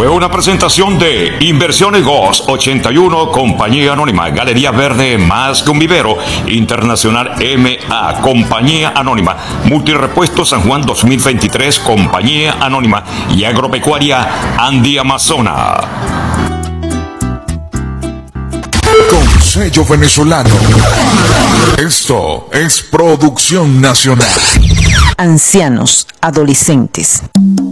Fue una presentación de Inversiones GOS 81, Compañía Anónima, Galería Verde, Más que un Vivero, Internacional MA, Compañía Anónima, Multirepuesto San Juan 2023, Compañía Anónima y Agropecuaria Andi Amazona. Con sello venezolano. Esto es Producción Nacional. Ancianos, adolescentes.